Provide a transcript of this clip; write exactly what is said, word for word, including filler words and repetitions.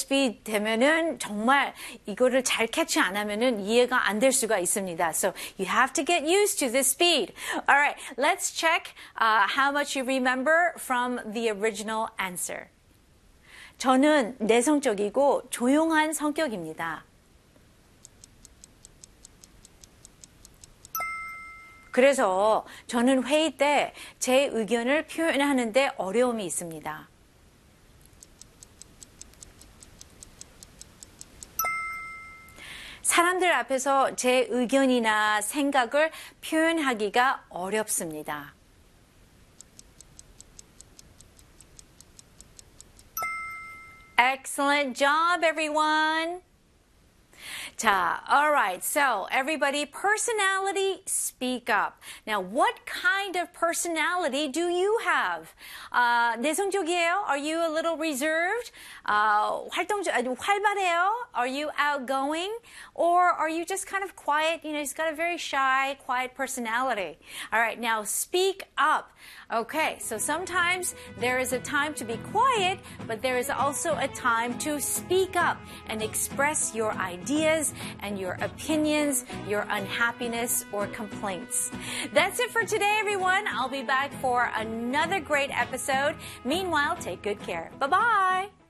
speed 되면은 정말 이거를 잘 캐치 안 하면은 이해가 안 될 수가 있습니다. So you have to get used to this speed. All right, let's check uh, how much you remember from the original answer. 저는 내성적이고 조용한 성격입니다. 그래서 저는 회의 때 제 의견을 표현하는데 어려움이 있습니다. 사람들 앞에서 제 의견이나 생각을 표현하기가 어렵습니다. Excellent job, everyone. 자, all right. So, everybody, personality, speak up. Now, what kind of personality do you have? Uh, 내성적이에요? Are you a little reserved? Uh, 활동적, 활발해요? Are you outgoing? Or are you just kind of quiet? You know, he's got a very shy, quiet personality. All right, now speak up. Okay, so sometimes there is a time to be quiet, but there is also a time to speak up and express your ideas and your opinions, your unhappiness or complaints. That's it for today, everyone. I'll be back for another great episode. Meanwhile, take good care. Bye-bye.